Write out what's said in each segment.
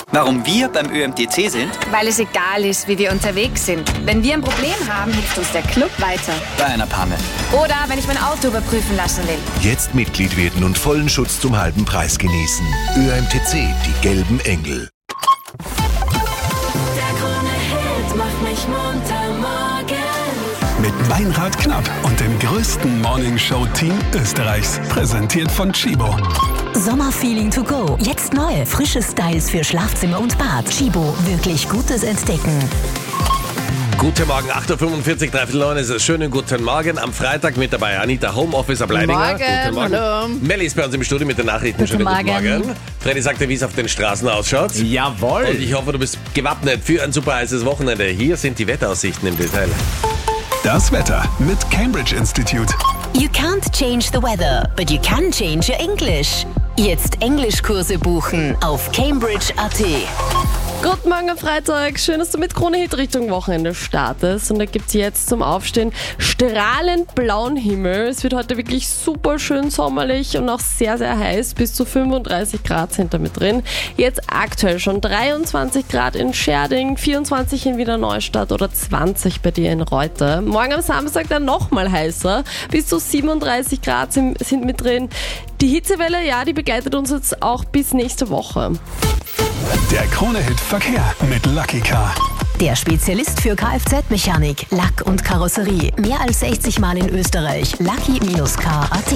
Warum wir beim ÖMTC sind? Weil es egal ist, wie wir unterwegs sind. Wenn wir ein Problem haben, hilft uns der Club weiter. Bei einer Panne. Oder wenn ich mein Auto überprüfen lassen will. Jetzt Mitglied werden und vollen Schutz zum halben Preis genießen. ÖMTC, die gelben Engel. Der Krone-Hit macht mich munter morgens. Mit Meinrad Knapp und dem größten Morningshow-Team Österreichs. Präsentiert von Chibo. Sommerfeeling to go. Jetzt neu. Frische Styles für Schlafzimmer und Bad. Chibo, wirklich Gutes entdecken. Guten Morgen, 8.45 Uhr, 3:09 ist es. Schönen guten Morgen. Am Freitag mit dabei Anita, Homeoffice ab Leidinger. Guten Morgen. Hallo. Melli ist bei uns im Studio mit den Nachrichten. Guten Morgen. Freddy sagte, wie es auf den Straßen ausschaut. Jawohl. Und ich hoffe, du bist gewappnet für ein super heißes Wochenende. Hier sind die Wetteraussichten im Detail. Das Wetter mit Cambridge Institute. You can't change the weather, but you can change your English. Jetzt Englischkurse buchen auf Cambridge.at. Guten Morgen am Freitag. Schön, dass du mit Krone-Hit Richtung Wochenende startest. Und da gibt es jetzt zum Aufstehen strahlend blauen Himmel. Es wird heute wirklich super schön sommerlich und auch sehr, sehr heiß. Bis zu 35 Grad sind da mit drin. Jetzt aktuell schon 23 Grad in Scherding, 24 in Wiener Neustadt oder 20 bei dir in Reuter. Morgen am Samstag dann nochmal heißer. Bis zu 37 Grad sind mit drin. Die Hitzewelle, ja, die begleitet uns jetzt auch bis nächste Woche. Der Krone-Hit Verkehr mit Lucky Car. Der Spezialist für Kfz-Mechanik, Lack und Karosserie. Mehr als 60 Mal in Österreich. Lucky-car.at.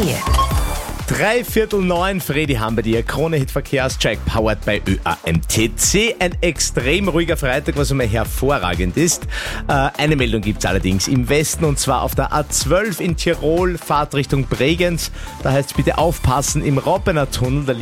8:45, Fredi haben bei dir. Krone-Hit Verkehrscheck, powered by ÖAMTC. Ein extrem ruhiger Freitag, was einmal hervorragend ist. Eine Meldung gibt es allerdings im Westen, und zwar auf der A12 in Tirol, Fahrt Richtung Bregenz. Da heißt es bitte aufpassen, im Robbener Tunnel, da liegt